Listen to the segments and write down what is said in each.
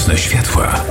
Nocne światła.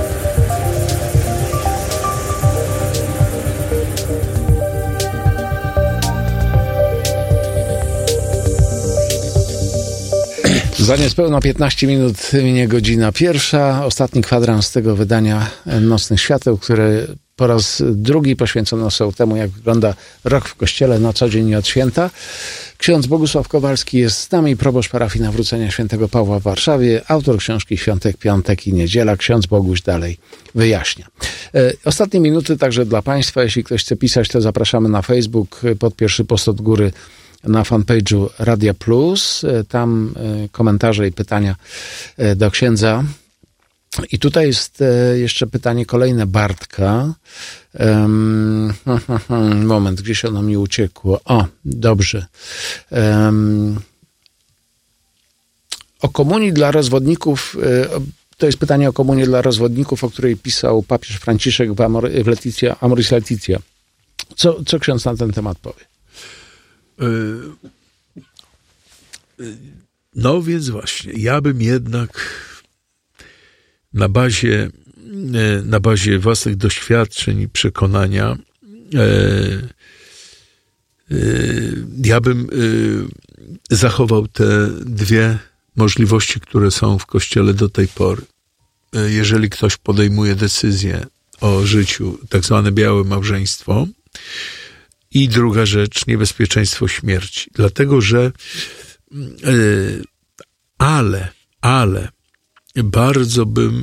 Za niespełna 15 minut minie godzina pierwsza. Ostatni kwadrans tego wydania Nocnych Świateł, które po raz drugi poświęcono są temu, jak wygląda rok w Kościele na co dzień i od święta. Ksiądz Bogusław Kowalski jest z nami, proboszcz parafii Nawrócenia Świętego Pawła w Warszawie, autor książki Świątek, Piątek i Niedziela. Ksiądz Boguś dalej wyjaśnia. Ostatnie minuty także dla Państwa. Jeśli ktoś chce pisać, to zapraszamy na Facebook pod pierwszy post od góry na fanpage'u Radia Plus. Tam komentarze i pytania do księdza. I tutaj jest jeszcze pytanie kolejne Bartka. Moment, gdzieś ono mi uciekło. O, dobrze. O komunii dla rozwodników. To jest pytanie o komunię dla rozwodników, o której pisał papież Franciszek w Amoris Laetitia. Co ksiądz na ten temat powie? No więc właśnie, ja bym jednak na bazie własnych doświadczeń i przekonania ja bym zachował te dwie możliwości, które są w Kościele do tej pory. Jeżeli ktoś podejmuje decyzję o życiu, tak zwane białe małżeństwo, i druga rzecz, niebezpieczeństwo śmierci. Dlatego, że ale bardzo bym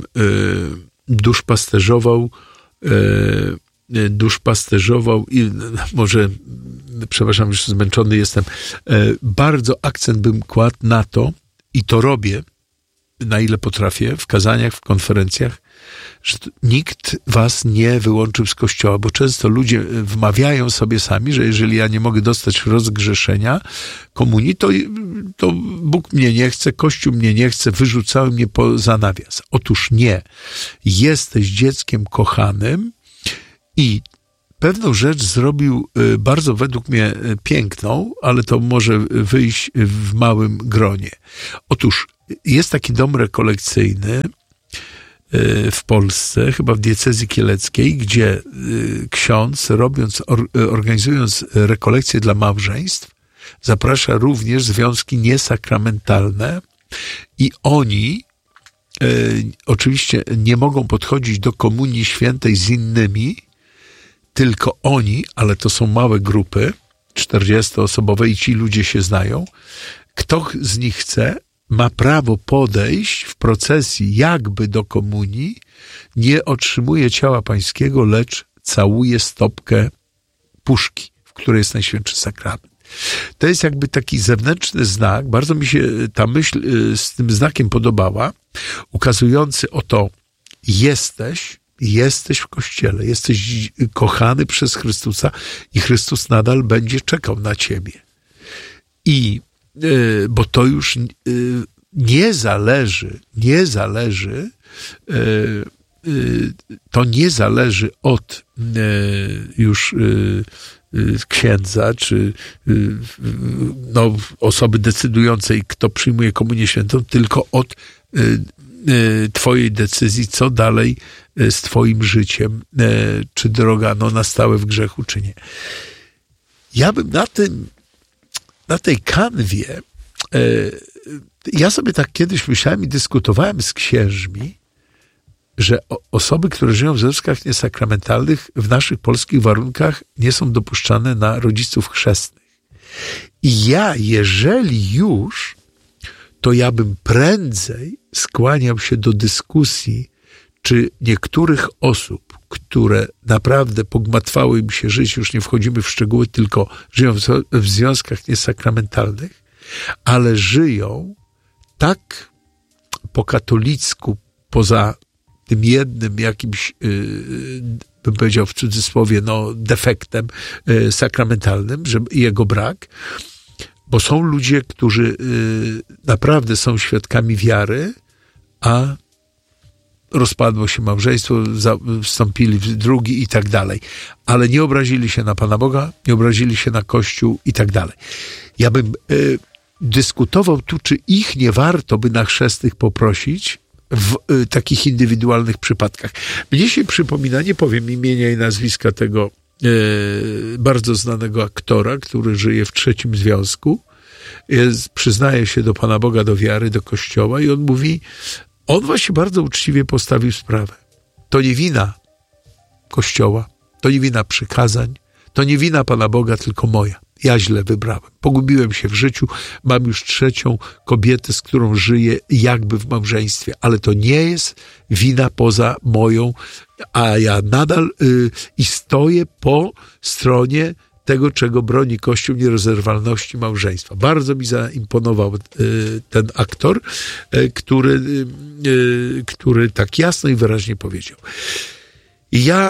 duszpasterzował i może, przepraszam, już zmęczony jestem, bardzo akcent bym kładł na to, i to robię, na ile potrafię, w kazaniach, w konferencjach, że nie was nie wyłączył z Kościoła, bo często ludzie wmawiają sobie sami, że jeżeli ja nie mogę dostać rozgrzeszenia komunii, to Bóg mnie nie chce, Kościół mnie nie chce, wyrzucały mnie poza nawias. Otóż nie. Jesteś dzieckiem kochanym i pewną rzecz zrobił bardzo według mnie piękną, ale to może wyjść w małym gronie. Otóż jest taki dom rekolekcyjny w Polsce, chyba w diecezji kieleckiej, gdzie ksiądz, organizując rekolekcje dla małżeństw, zaprasza również związki niesakramentalne i oni oczywiście nie mogą podchodzić do komunii świętej z innymi, tylko oni, ale to są małe grupy, 40-osobowe i ci ludzie się znają, kto z nich chce, ma prawo podejść w procesji jakby do komunii, nie otrzymuje ciała pańskiego, lecz całuje stopkę puszki, w której jest Najświętszy Sakrament. To jest jakby taki zewnętrzny znak, bardzo mi się ta myśl z tym znakiem podobała, ukazujący oto jesteś w Kościele, jesteś kochany przez Chrystusa i Chrystus nadal będzie czekał na ciebie. Bo to już nie zależy od już księdza, czy osoby decydującej, kto przyjmuje komunię świętą, tylko od twojej decyzji, co dalej z twoim życiem, czy droga na stałe w grzechu, czy nie. Ja bym na tej kanwie, ja sobie tak kiedyś myślałem i dyskutowałem z księżmi, że osoby, które żyją w związkach niesakramentalnych w naszych polskich warunkach nie są dopuszczane na rodziców chrzestnych. I jeżeli już, to ja bym prędzej skłaniał się do dyskusji, czy niektórych osób, które naprawdę pogmatwały im się żyć, już nie wchodzimy w szczegóły, tylko żyją w związkach niesakramentalnych, ale żyją tak po katolicku, poza tym jednym jakimś, bym powiedział w cudzysłowie, defektem sakramentalnym, że jego brak, bo są ludzie, którzy naprawdę są świadkami wiary, a rozpadło się małżeństwo, wstąpili w drugi i tak dalej. Ale nie obrazili się na Pana Boga, nie obrazili się na Kościół i tak dalej. Ja bym dyskutował tu, czy ich nie warto by na chrzestnych poprosić, w takich indywidualnych przypadkach. Mnie się przypomina, nie powiem imienia i nazwiska tego bardzo znanego aktora, który żyje w trzecim związku, przyznaje się do Pana Boga, do wiary, do Kościoła i on mówi, on właśnie bardzo uczciwie postawił sprawę. To nie wina Kościoła, to nie wina przykazań, to nie wina Pana Boga, tylko moja. Ja źle wybrałem. Pogubiłem się w życiu, mam już trzecią kobietę, z którą żyję jakby w małżeństwie, ale to nie jest wina poza moją, a ja nadal i stoję po stronie tego, czego broni Kościół, nierozerwalności małżeństwa. Bardzo mi zaimponował ten aktor, który tak jasno i wyraźnie powiedział. I ja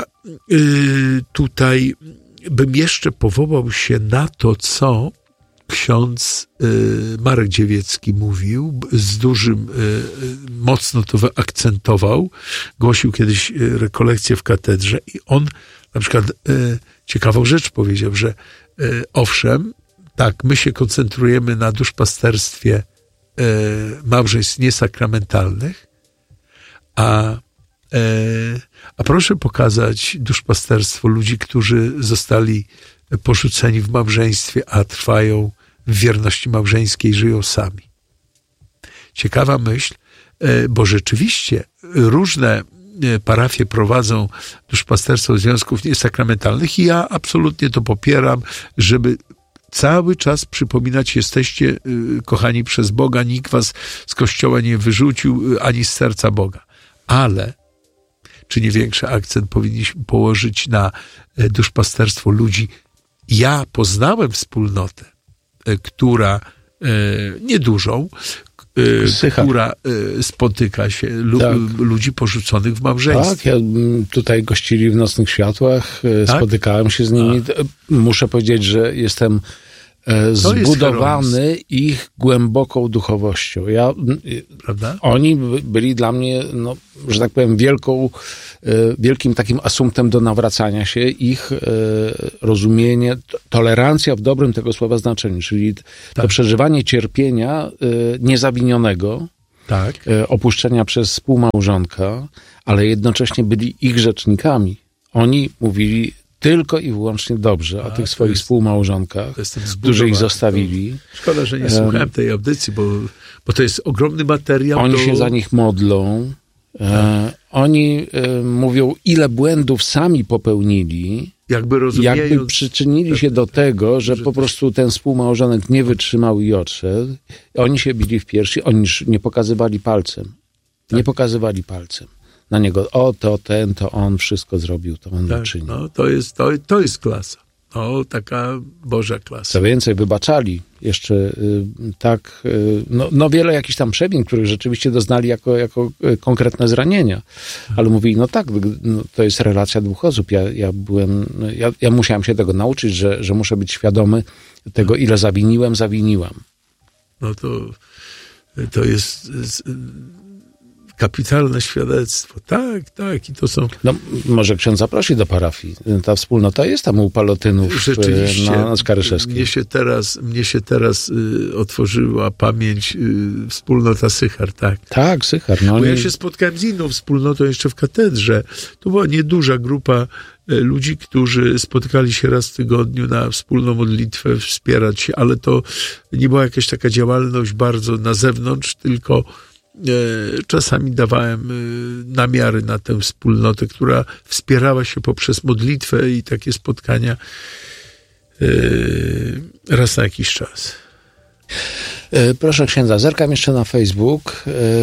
tutaj bym jeszcze powołał się na to, co ksiądz Marek Dziewiecki mówił, z dużym, mocno to wyakcentował, głosił kiedyś rekolekcję w katedrze i on na przykład ciekawą rzecz powiedział, że owszem, tak, my się koncentrujemy na duszpasterstwie małżeństw niesakramentalnych, a proszę pokazać duszpasterstwo ludzi, którzy zostali porzuceni w małżeństwie, a trwają w wierności małżeńskiej, żyją sami. Ciekawa myśl, bo rzeczywiście różne parafie prowadzą duszpasterstwo związków niesakramentalnych i ja absolutnie to popieram, żeby cały czas przypominać, jesteście kochani przez Boga, nikt was z Kościoła nie wyrzucił, ani z serca Boga. Ale czy nie większy akcent powinniśmy położyć na duszpasterstwo ludzi? Ja poznałem wspólnotę, która niedużą, która spotyka się ludzi porzuconych w małżeństwie. Tak, ja tutaj gościli w Nocnych Światłach, tak? Spotykałem się z nimi. Muszę powiedzieć, że jestem zbudowany ich głęboką duchowością. Prawda? Oni byli dla mnie, no, że tak powiem, wielkim takim asumptem do nawracania się, ich rozumienie, tolerancja w dobrym tego słowa znaczeniu, czyli to przeżywanie cierpienia niezawinionego, opuszczenia przez współmałżonka, ale jednocześnie byli ich rzecznikami. Oni mówili tylko i wyłącznie dobrze o tych swoich współmałżonkach, którzy ich zostawili. Szkoda, że nie słuchałem tej audycji, bo to jest ogromny materiał. Oni się za nich modlą. Oni mówią, ile błędów sami popełnili, jakby przyczynili się do tego, że po prostu ten współmałżonek nie wytrzymał i odszedł. Oni się bili w piersi, oni nie pokazywali palcem. Nie pokazywali palcem na niego, to on wszystko zrobił, to on uczynił. No, to jest klasa. No, taka Boża klasa. Co więcej, wybaczali jeszcze wiele jakichś tam przewin, których rzeczywiście doznali jako konkretne zranienia. Ale mówili, to jest relacja dwóch osób. Ja musiałem się tego nauczyć, że muszę być świadomy tego, ile zawiniłam. No to jest kapitalne świadectwo. Tak. I to są... No, może ksiądz zaprosi do parafii. Ta wspólnota jest tam u Palotynów na Skaryszewskiej. Mnie się teraz otworzyła pamięć wspólnota Sychar, tak. Tak, Sychar. Bo ja się spotkałem z inną wspólnotą jeszcze w katedrze. To była nieduża grupa ludzi, którzy spotykali się raz w tygodniu na wspólną modlitwę, wspierać się, ale to nie była jakaś taka działalność bardzo na zewnątrz, tylko czasami dawałem namiary na tę wspólnotę, która wspierała się poprzez modlitwę i takie spotkania raz na jakiś czas. Proszę księdza, zerkam jeszcze na Facebook.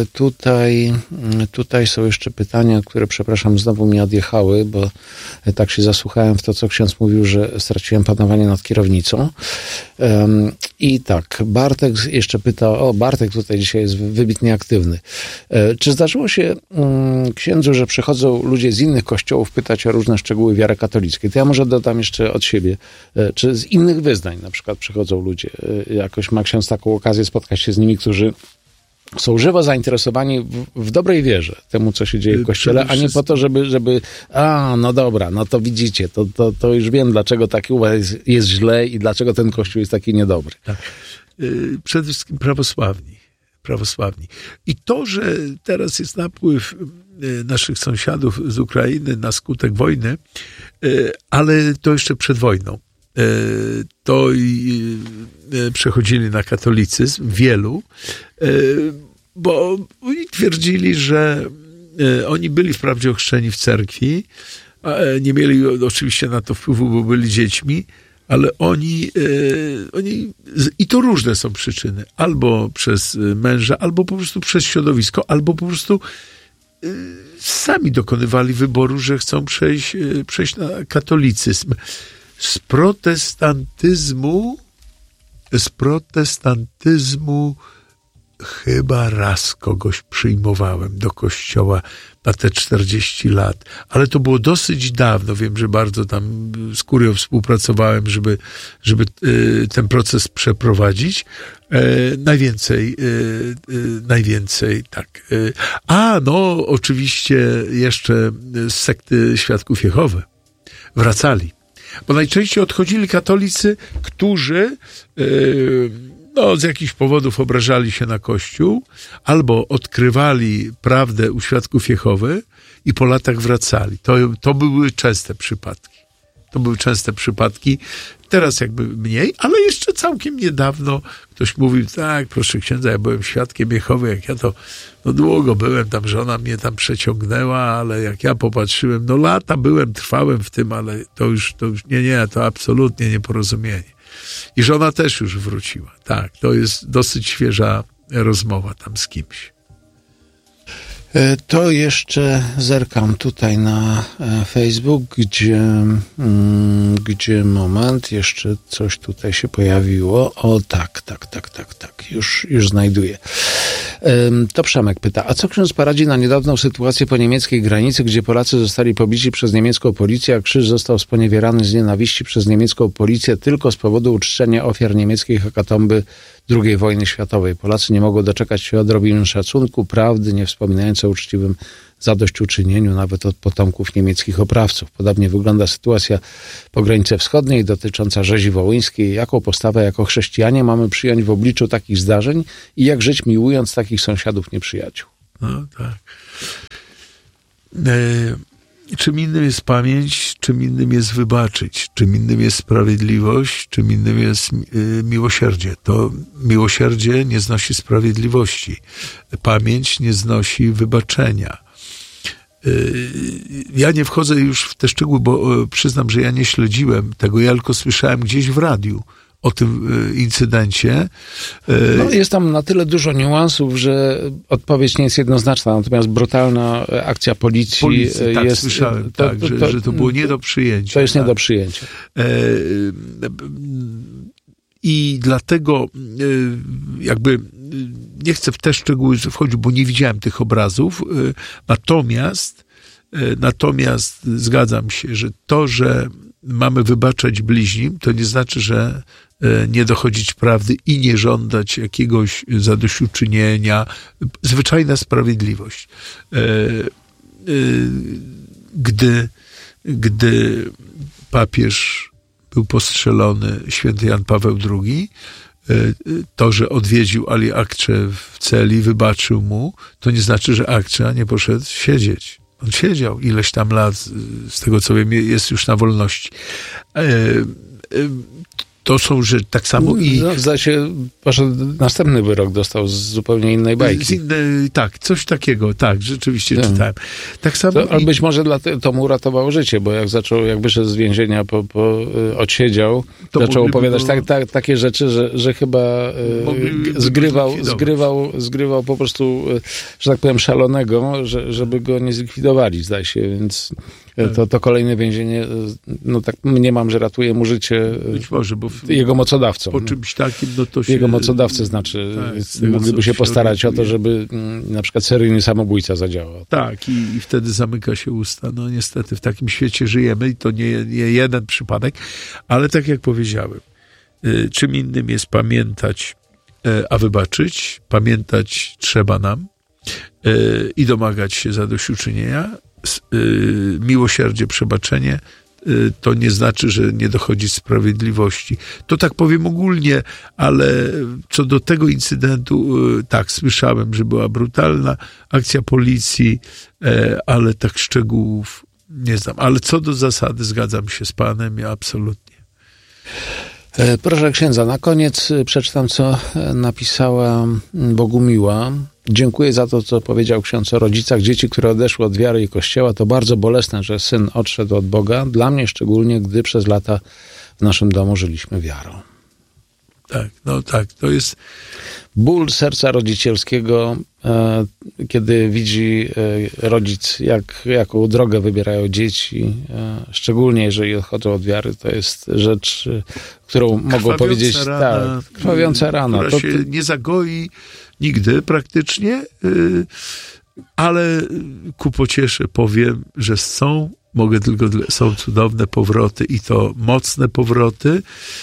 Tutaj są jeszcze pytania, które, przepraszam, znowu mi odjechały, bo tak się zasłuchałem w to, co ksiądz mówił, że straciłem panowanie nad kierownicą. I tak, Bartek jeszcze pyta, Bartek tutaj dzisiaj jest wybitnie aktywny. Czy zdarzyło się księdzu, że przychodzą ludzie z innych kościołów pytać o różne szczegóły wiary katolickiej? To ja może dodam jeszcze od siebie. Czy z innych wyznań na przykład przychodzą ludzie? Jakoś ma ksiądz taką okazję spotkać się z nimi, którzy są żywo zainteresowani w dobrej wierze temu, co się dzieje w Kościele, a nie po to, żeby no dobra, no to widzicie, to już wiem, dlaczego taki u was jest źle i dlaczego ten Kościół jest taki niedobry. Tak. Przede wszystkim prawosławni. prawosławni. I to, że teraz jest napływ naszych sąsiadów z Ukrainy na skutek wojny, ale to jeszcze przed wojną. To przechodzili na katolicyzm, wielu, bo oni twierdzili, że oni byli wprawdzie ochrzczeni w cerkwi, nie mieli oczywiście na to wpływu, bo byli dziećmi, ale oni i to różne są przyczyny, albo przez męża, albo po prostu przez środowisko, albo po prostu sami dokonywali wyboru, że chcą przejść na katolicyzm. Z protestantyzmu chyba raz kogoś przyjmowałem do kościoła na te 40 lat, ale to było dosyć dawno. Wiem, że bardzo tam z kurią współpracowałem, żeby ten proces przeprowadzić. Najwięcej, tak. No, oczywiście jeszcze z sekty Świadków Jehowy wracali. Bo najczęściej odchodzili katolicy, którzy z jakichś powodów obrażali się na Kościół, albo odkrywali prawdę u Świadków Jehowy i po latach wracali. To były częste przypadki. Teraz jakby mniej, ale jeszcze całkiem niedawno ktoś mówił, tak, proszę księdza, ja byłem Świadkiem Jehowy, jak ja to długo byłem, tam żona mnie tam przeciągnęła, ale jak ja popatrzyłem, lata trwałem w tym, ale to już nie, to absolutnie nieporozumienie. I żona też już wróciła. Tak, to jest dosyć świeża rozmowa tam z kimś. To jeszcze zerkam tutaj na Facebook, gdzie moment, jeszcze coś tutaj się pojawiło. O tak, już znajduję. To Przemek pyta, a co ksiądz poradzi na niedawną sytuację po niemieckiej granicy, gdzie Polacy zostali pobici przez niemiecką policję, a krzyż został sponiewierany z nienawiści przez niemiecką policję tylko z powodu uczczenia ofiar niemieckiej hekatomby II wojny światowej. Polacy nie mogą doczekać się odrobiny szacunku, prawdy, nie wspominając o uczciwym zadośćuczynieniu nawet od potomków niemieckich oprawców. Podobnie wygląda sytuacja po granicy wschodniej dotycząca rzezi wołyńskiej. Jaką postawę jako chrześcijanie mamy przyjąć w obliczu takich zdarzeń i jak żyć miłując takich sąsiadów nieprzyjaciół? No tak. Czym innym jest pamięć, czym innym jest wybaczyć, czym innym jest sprawiedliwość, czym innym jest miłosierdzie. To miłosierdzie nie znosi sprawiedliwości. Pamięć nie znosi wybaczenia. Ja nie wchodzę już w te szczegóły, bo przyznam, że ja nie śledziłem tego. Ja tylko słyszałem gdzieś w radiu o tym incydencie. Jest tam na tyle dużo niuansów, że odpowiedź nie jest jednoznaczna, natomiast brutalna akcja policji tak, jest... Słyszałem, że to było nie do przyjęcia. To jest nie do przyjęcia. I dlatego jakby nie chcę w te szczegóły wchodzić, bo nie widziałem tych obrazów. Natomiast zgadzam się, że to, że mamy wybaczać bliźnim, to nie znaczy, że nie dochodzić prawdy i nie żądać jakiegoś zadośćuczynienia. Zwyczajna sprawiedliwość. Gdy papież był postrzelony, święty Jan Paweł II, to, że odwiedził Ali Akcze w celi, wybaczył mu, to nie znaczy, że Akcza nie poszedł siedzieć. On siedział ileś tam lat, z tego co wiem, jest już na wolności. To są, że tak samo i... Zdaje się, następny wyrok dostał z zupełnie innej bajki. Tak, coś takiego, tak, rzeczywiście czytałem. Tak samo ale być może to mu uratowało życie, bo jak wyszedł z więzienia, odsiedział, zaczął opowiadać takie rzeczy, że chyba zgrywał po prostu, że tak powiem, szalonego, żeby go nie zlikwidowali, zdaje się, więc... To kolejne więzienie, tak mniemam, że ratuje mu życie. Być może, bo jego mocodawcą. Po czymś takim, to się... Jego mocodawcy, mogliby się postarać o to, żeby na przykład seryjny samobójca zadziałał. Tak, i wtedy zamyka się usta. Niestety w takim świecie żyjemy i to nie jeden przypadek, ale tak jak powiedziałem, czym innym jest pamiętać, a wybaczyć. Pamiętać trzeba nam i domagać się zadośćuczynienia. Miłosierdzie, przebaczenie to nie znaczy, że nie dochodzi sprawiedliwości. To tak powiem ogólnie, ale co do tego incydentu, tak, słyszałem, że była brutalna akcja policji, ale tak szczegółów nie znam. Ale co do zasady zgadzam się z panem, ja absolutnie. Proszę księdza, na koniec przeczytam, co napisała Bogumiła. Dziękuję za to, co powiedział ksiądz o rodzicach dzieci, które odeszły od wiary i Kościoła. To bardzo bolesne, że syn odszedł od Boga. Dla mnie szczególnie, gdy przez lata w naszym domu żyliśmy wiarą. Tak, no tak, to jest... Ból serca rodzicielskiego, kiedy widzi rodzic, jaką drogę wybierają dzieci, szczególnie jeżeli odchodzą od wiary, to jest rzecz, którą mogą powiedzieć... Rana, tak, krwawiąca rana. Która się nie zagoi nigdy praktycznie, ale ku pociesze powiem, że są cudowne powroty i to mocne powroty.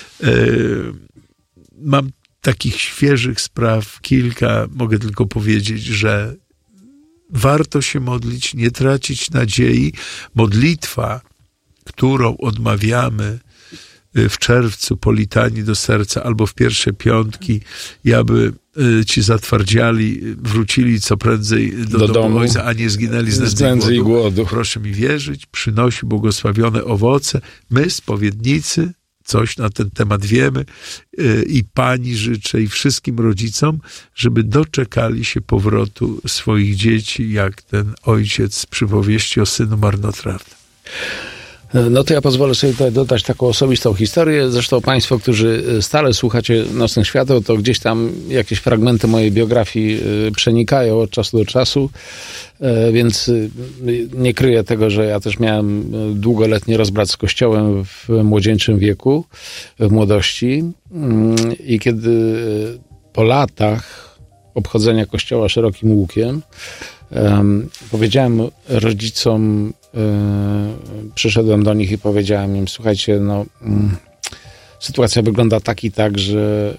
Mam takich świeżych spraw kilka, mogę tylko powiedzieć, że warto się modlić, nie tracić nadziei. Modlitwa, którą odmawiamy w czerwcu po litanii do serca albo w pierwsze piątki, i aby ci zatwardziali wrócili co prędzej do domu Ojca, a nie zginęli z nędzy i głodu. Proszę mi wierzyć, przynosi błogosławione owoce. My, spowiednicy, coś na ten temat wiemy i pani życzę i wszystkim rodzicom, żeby doczekali się powrotu swoich dzieci, jak ten ojciec z przypowieści o synu marnotrawnym. No to ja pozwolę sobie tutaj dodać taką osobistą historię. Zresztą państwo, którzy stale słuchacie Nocnych Świateł, to gdzieś tam jakieś fragmenty mojej biografii przenikają od czasu do czasu, więc nie kryję tego, że ja też miałem długoletni rozbrat z Kościołem w młodzieńczym wieku, w młodości, i kiedy po latach obchodzenia Kościoła szerokim łukiem powiedziałem rodzicom, przyszedłem do nich i powiedziałem im: słuchajcie, no sytuacja wygląda tak i tak, że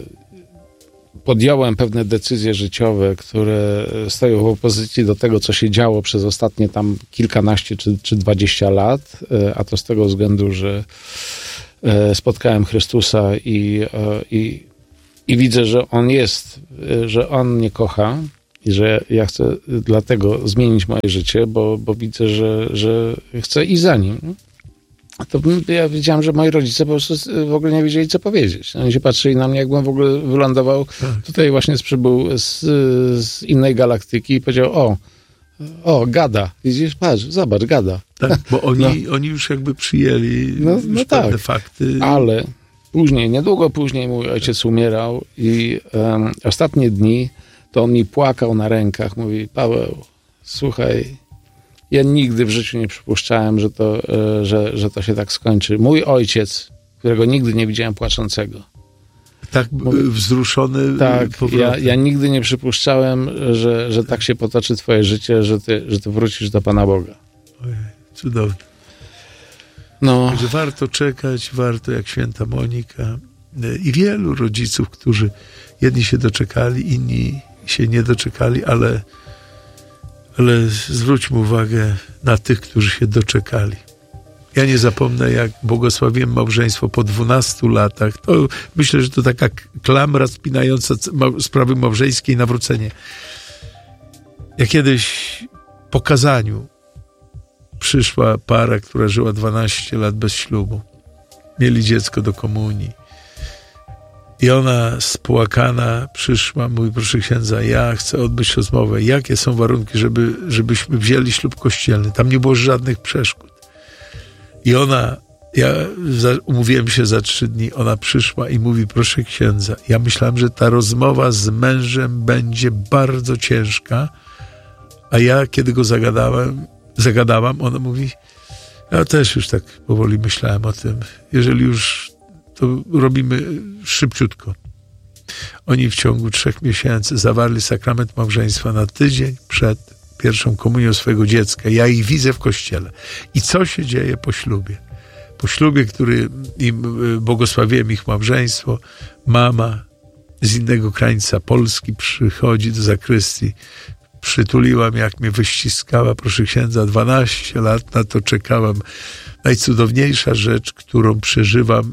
podjąłem pewne decyzje życiowe, które stoją w opozycji do tego, co się działo przez ostatnie tam kilkanaście czy 20 lat, a to z tego względu, że spotkałem Chrystusa i widzę, że On jest, że On mnie kocha i że ja chcę dlatego zmienić moje życie, bo widzę, że chcę iść za Nim. To ja wiedziałem, że moi rodzice po prostu w ogóle nie wiedzieli, co powiedzieć. Oni się patrzyli na mnie, jakbym w ogóle wylądował tutaj właśnie przybył z innej galaktyki i powiedział: o, gada. Widzisz, patrz, zobacz, gada. Tak, bo oni już jakby przyjęli już pewne fakty. Ale później, niedługo później mój ojciec umierał i ostatnie dni to on mi płakał na rękach. Mówi: Paweł, słuchaj, ja nigdy w życiu nie przypuszczałem, że to się tak skończy. Mój ojciec, którego nigdy nie widziałem płaczącego. Tak wzruszony. Tak, ja nigdy nie przypuszczałem, że tak się potoczy twoje życie, że ty wrócisz do Pana Boga. Ojej, cudowne. No. Że warto czekać, warto jak święta Monika i wielu rodziców, którzy jedni się doczekali, inni się nie doczekali, ale zwróćmy uwagę na tych, którzy się doczekali. Ja nie zapomnę, jak błogosławiłem małżeństwo po 12 latach. To myślę, że to taka klamra spinająca sprawy małżeńskie i nawrócenie. Ja kiedyś po kazaniu przyszła para, która żyła 12 lat bez ślubu. Mieli dziecko do komunii. I ona spłakana przyszła, mówi: proszę księdza, ja chcę odbyć rozmowę. Jakie są warunki, żebyśmy wzięli ślub kościelny? Tam nie było żadnych przeszkód. I umówiłem się za 3 dni, ona przyszła i mówi: proszę księdza, ja myślałem, że ta rozmowa z mężem będzie bardzo ciężka, a ja, kiedy go zagadałam, ona mówi: ja też już tak powoli myślałem o tym. Jeżeli już, to robimy szybciutko. Oni w ciągu 3 miesięcy zawarli sakrament małżeństwa na tydzień przed pierwszą komunią swojego dziecka. Ja ich widzę w kościele. I co się dzieje po ślubie? Po ślubie, który im błogosławiłem ich małżeństwo, mama z innego krańca Polski przychodzi do zakrystii, przytuliłam, jak mnie wyściskała, proszę księdza, 12 lat na to czekałam. Najcudowniejsza rzecz, którą przeżywam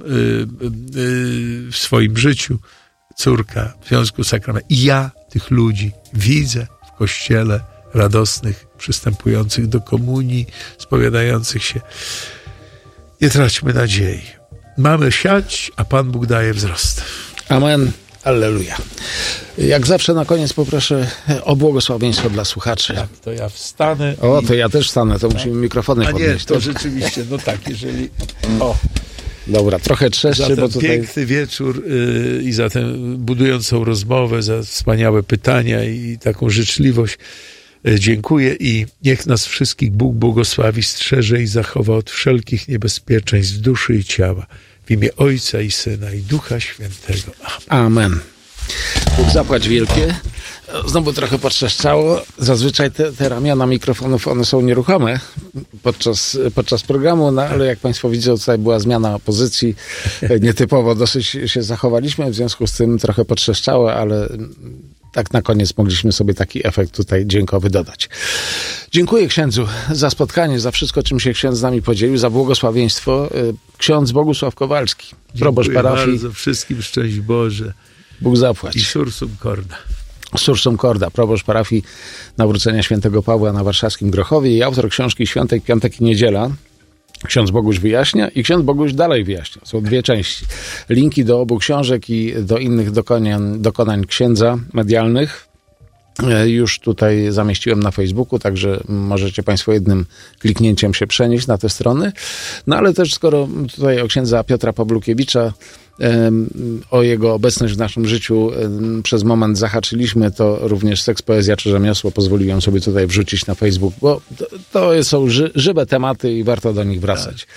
w swoim życiu, córka w związku z sakramentem. I ja tych ludzi widzę w kościele radosnych, przystępujących do komunii, spowiadających się. Nie traćmy nadziei. Mamy siać, a Pan Bóg daje wzrost. Amen. Alleluja. Jak zawsze na koniec poproszę o błogosławieństwo dla słuchaczy. Tak, to ja wstanę. O, to ja też wstanę, to musimy mikrofony podnieść. Nie, to rzeczywiście, no tak, jeżeli... O, dobra, trochę trzeszczy, za ten bo tutaj... piękny wieczór i za tę budującą rozmowę, za wspaniałe pytania i taką życzliwość dziękuję i niech nas wszystkich Bóg błogosławi, strzeże i zachowa od wszelkich niebezpieczeństw duszy i ciała. W imię Ojca i Syna i Ducha Świętego. Amen. Bóg zapłać wielkie. Znowu trochę potrzeszczało. Zazwyczaj te ramiona mikrofonów, one są nieruchome podczas programu, no ale jak Państwo widzą, tutaj była zmiana pozycji. Nietypowo dosyć się zachowaliśmy, w związku z tym trochę potrzeszczało, ale tak na koniec mogliśmy sobie taki efekt tutaj dźwiękowy dodać. Dziękuję księdzu za spotkanie, za wszystko, czym się ksiądz z nami podzielił, za błogosławieństwo. Ksiądz Bogusław Kowalski, proboszcz parafii. Bardzo wszystkim szczęść Boże. Bóg zapłać. I Sursum Corda. Sursum Corda, proboszcz parafii Nawrócenia Świętego Pawła na warszawskim Grochowie i autor książki Świątek, Piątek i Niedziela. Ksiądz Boguś wyjaśnia i ksiądz Boguś dalej wyjaśnia. Są dwie części. Linki do obu książek i do innych dokonań księdza medialnych już tutaj zamieściłem na Facebooku, także możecie Państwo jednym kliknięciem się przenieść na te strony. No ale też skoro tutaj o księdza Piotra Pawlukiewicza, o jego obecność w naszym życiu przez moment zahaczyliśmy, to również Seks, Poezja czy Rzemiosło pozwoliłem sobie tutaj wrzucić na Facebook, bo to są żywe tematy i warto do nich wracać.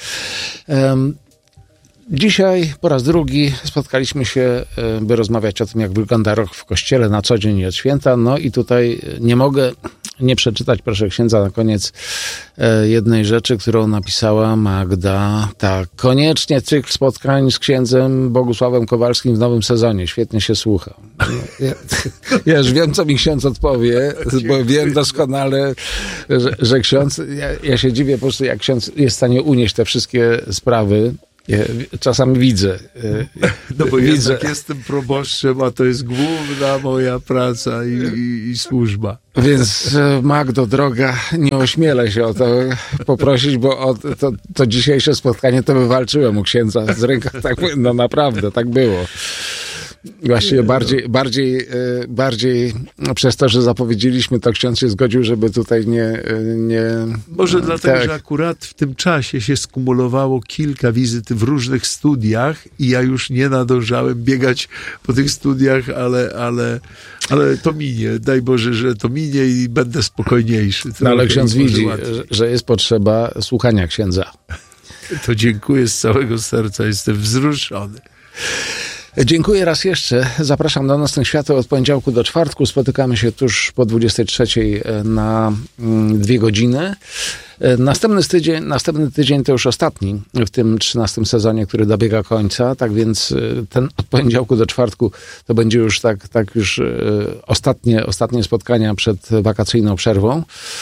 Dzisiaj po raz drugi spotkaliśmy się, by rozmawiać o tym, jak wygląda rok w Kościele na co dzień i od święta. No i tutaj nie mogę nie przeczytać, proszę księdza, na koniec jednej rzeczy, którą napisała Magda. Tak, koniecznie cykl spotkań z księdzem Bogusławem Kowalskim w nowym sezonie. Świetnie się słucha. Ja już wiem, co mi ksiądz odpowie, bo wiem doskonale, że ksiądz, ja się dziwię po prostu, jak ksiądz jest w stanie unieść te wszystkie sprawy. Czasami widzę. No bo jednak jestem proboszczem, a to jest główna moja praca i służba. Więc Magdo, droga, nie ośmielę się o to poprosić, bo to dzisiejsze spotkanie to wywalczyłem u księdza z ręką. Tak, no naprawdę, tak było. Właściwie bardziej przez to, że zapowiedzieliśmy, to ksiądz się zgodził, żeby tutaj nie Może dlatego, że akurat w tym czasie się skumulowało kilka wizyt w różnych studiach i ja już nie nadążałem biegać po tych studiach, ale to minie. Daj Boże, że to minie i będę spokojniejszy. No ale ksiądz widzi, że jest potrzeba słuchania księdza. To dziękuję z całego serca, jestem wzruszony. Dziękuję raz jeszcze. Zapraszam do Nocnych Świateł od poniedziałku do czwartku. Spotykamy się tuż po 23 na 2 godziny. Następny tydzień to już ostatni w tym 13 sezonie, który dobiega końca. Tak więc ten od poniedziałku do czwartku to będzie już tak już ostatnie spotkania przed wakacyjną przerwą.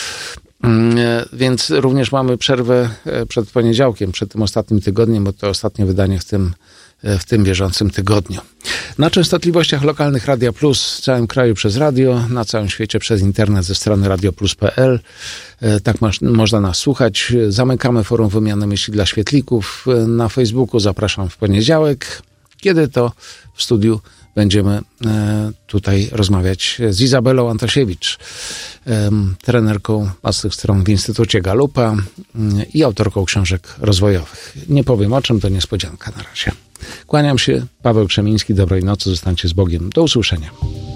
Więc również mamy przerwę przed poniedziałkiem, przed tym ostatnim tygodniem, bo to ostatnie wydanie w tym bieżącym tygodniu. Na częstotliwościach lokalnych Radia Plus w całym kraju przez radio, na całym świecie przez internet ze strony radioplus.pl. Tak można nas słuchać. Zamykamy forum wymiany myśli dla świetlików na Facebooku. Zapraszam w poniedziałek, kiedy to w studiu będziemy tutaj rozmawiać z Izabelą Antosiewicz, trenerką mocnych stron w Instytucie Galupa i autorką książek rozwojowych. Nie powiem o czym, to niespodzianka na razie. Kłaniam się, Paweł Krzemiński, dobrej nocy, zostańcie z Bogiem. Do usłyszenia.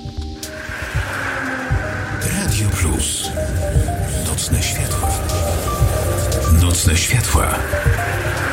Radio Plus. Nocne światła. Nocne światła.